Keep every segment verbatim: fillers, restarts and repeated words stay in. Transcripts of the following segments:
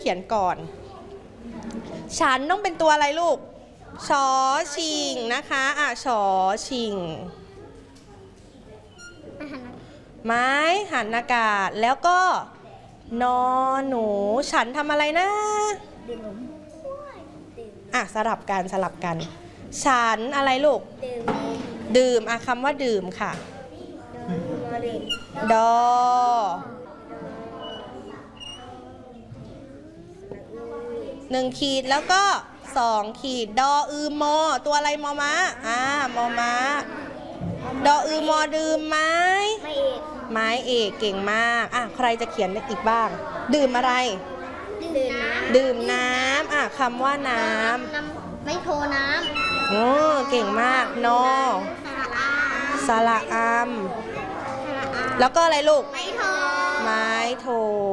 เขียนก่อนฉันต้องเป็นตัวอะไรลูกชอชิงนะคะอ่ะชอชิงไม้หันอากาศแล้วก็นอหนูฉันทำอะไรนะอ่ะสลับกันสลับกันฉันอะไรลูกดื่มอ่ะคำว่าดื่มค่ะดอหนึ่งขีดแล้วก็สองขีดดออือมอตัวอะไรมอม้าอ่ามอม้าดออือมอดื่มไม้ไม้เอกเก่งมากอ่ะใครจะเขียนอีกบ้างดื่มอะไรดื่มน้ำอ่ะคำว่าน้ำไม่โทรน้ำโอ้เก่งมากนอสระอัมแล้วก็อะไรลูกไม้โทรไม้โท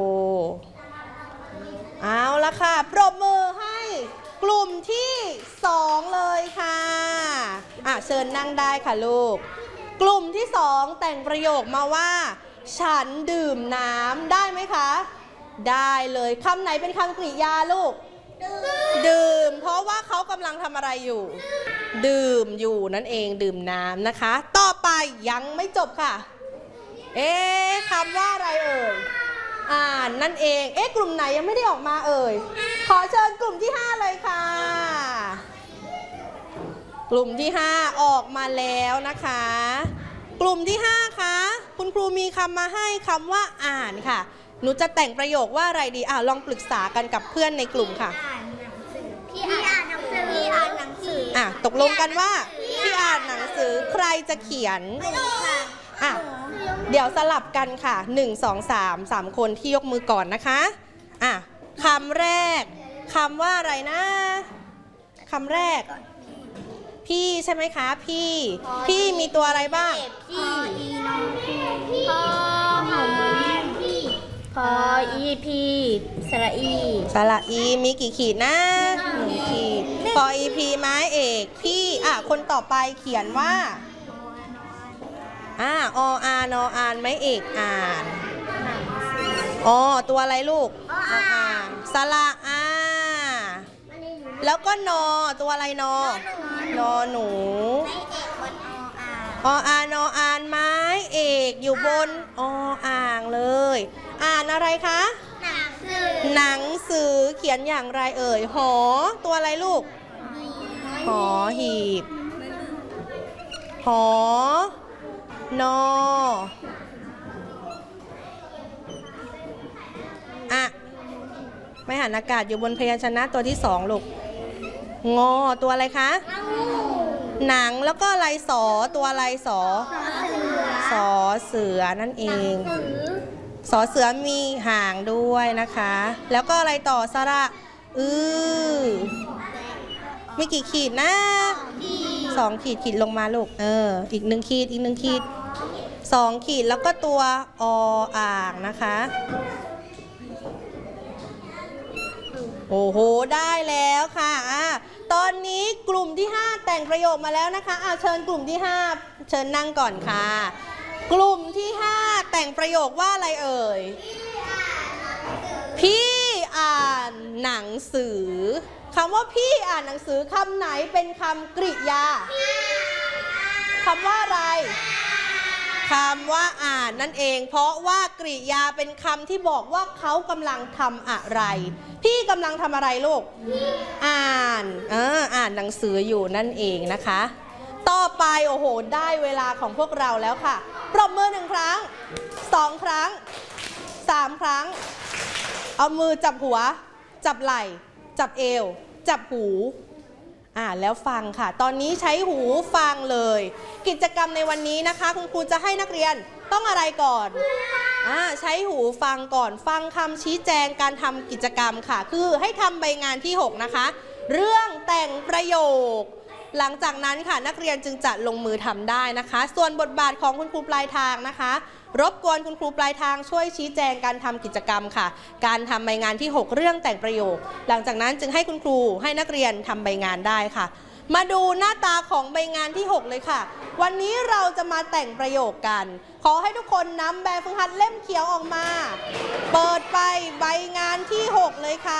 เอาละค่ะปรบมือให้กลุ่มที่สองเลยค่ะอ่ะเชิญนั่งได้ค่ะลูกกลุ่มที่สองแต่งประโยคมาว่าฉันดื่มน้ำได้ไหมคะได้เลยคำไหนเป็นคำกริยาลูกดื่มเพราะว่าเขากำลังทำอะไรอยู่ดื่มอยู่นั่นเองดื่มน้ำนะคะต่อไปยังไม่จบค่ะเอ๊ะคำว่าอะไรเอ่ยอ่านนั่นเองเอ๊ะกลุ่มไหนยังไม่ได้ออกมาเอ่ยขอเชิญกลุ่มที่ห้าเลยค่ะกลุ่มที่ห้าออกมาแล้วนะคะกลุ่มที่ห้าคะคุณครูมีคำมาให้คำว่าอ่านค่ะหนูจะแต่งประโยคว่าอะไรดีอ่ะลองปรึกษากันกับเพื่อนในกลุ่มค่ะพี่อ่านหนังสือพี่อ่านหนังสืออ่ะตกลงกันว่าพี่อ่านหนังสือใครจะเขียนอ่ะเดี๋ยวสลับกันค่ะหนึ่ง สอง สาม สามคนที่ยกมือก่อนนะคะอ่ะคำแรกคำว่าอะไรนะคำแรกพี่ใช่ไหมคะพี่พี่มีตัวอะไรบ้างพี่อีน้องพี่พ่อหอมพี่พออีพีสระอีสระอีมีกี่ขีดนะหนึ่งขีดพออีพีไม้เอกพี่อ่ะคนต่อไปเขียนว่าอ่าออานออ่านไม้เอกอ่านอ๋อตัวอะไรลูกออ่านสระอาแล้วก็นอตัวอะไรนอนอหนูออานออ่านไม้เอกอยู่บนออ่างเลยอ่านอะไรคะหนังสือหนังสือเขียนอย่างไรเอ่ยหอตัวอะไรลูกหอหีบหอนออะไม่หันอากาศอยู่บนพยัญชนะตัวที่สองลูกงอตัวอะไรคะหนังแล้วก็อะไรสอตัวอะไรสอสอเสือนั่นเองสอเสือมีหางด้วยนะคะแล้วก็อะไรต่อสระอือมีกี่ขีดนะสองขีดขีดลงมาลูกเอออีกหนึ่งขีดอีกหนึ่งขีดสองขีดแล้วก็ตัวออ่างนะคะโอ้โหได้แล้วค่ะอ่ะตอนนี้กลุ่มที่ห้าแต่งประโยคมาแล้วนะคะอ่ะเชิญกลุ่มที่ห้าเชิญนั่งก่อนค่ะกลุ่มที่ห้าแต่งประโยคว่าอะไรเอ่ยพี่อ่านหนังสือคำว่าพี่อ่านหนังสือคำไหนเป็นคำกริยาคำว่าอะไรคำว่าอ่านนั่นเองเพราะว่ากริยาเป็นคำที่บอกว่าเขากำลังทำอะไรพี่กำลังทำอะไรลูกอ่านเอออ่านหนังสืออยู่นั่นเองนะคะต่อไปโอ้โหได้เวลาของพวกเราแล้วค่ะปรบมือหนึ่งครั้งสองครั้งสามครั้งเอามือจับหัวจับไหล่จับเอวจับหูอ่าแล้วฟังค่ะตอนนี้ใช้หูฟังเลยกิจกรรมในวันนี้นะคะคุณครูจะให้นักเรียนต้องอะไรก่อนอ่าใช้หูฟังก่อนฟังคำชี้แจงการทำกิจกรรมค่ะคือให้ทำใบงานที่หกนะคะเรื่องแต่งประโยคหลังจากนั้นค่ะนักเรียนจึงจะลงมือทำได้นะคะส่วนบทบาทของคุณครูปลายทางนะคะรบกวนคุณครูปลายทางช่วยชี้แจงการทำกิจกรรมค่ะการทำใบงานที่หกเรื่องแต่งประโยคหลังจากนั้นจึงให้คุณครูให้นักเรียนทำใบงานได้ค่ะมาดูหน้าตาของใบงานที่หกเลยค่ะวันนี้เราจะมาแต่งประโยคกันขอให้ทุกคนนำแบบฝึกหัดเล่มเขียวออกมาเปิดไปใบงานที่หกเลยค่ะ